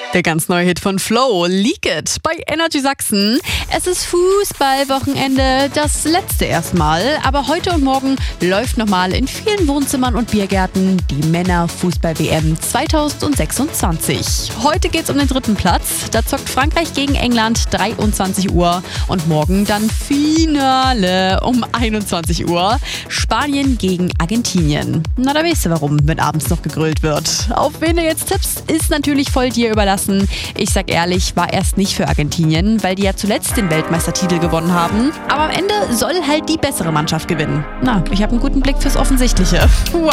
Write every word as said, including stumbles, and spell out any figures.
Der ganz neue Hit von Flo, Leak It bei Energy Sachsen. Es ist Fußballwochenende, das letzte erstmal, aber heute und morgen läuft nochmal in vielen Wohnzimmern und Biergärten die Männer-Fußball-W M zwanzig sechsundzwanzig. Heute geht's um den dritten Platz, da zockt Frankreich gegen England dreiundzwanzig Uhr und morgen dann Finale um einundzwanzig Uhr, Spanien gegen Argentinien. Na, da weißt du warum, wenn abends noch gegrillt wird. Auf wen du jetzt tippst, ist natürlich voll dir überlassen. Ich sag ehrlich, war erst nicht für Argentinien, weil die ja zuletzt den Weltmeistertitel gewonnen haben. Aber am Ende soll halt die bessere Mannschaft gewinnen. Na, ich habe einen guten Blick fürs Offensichtliche.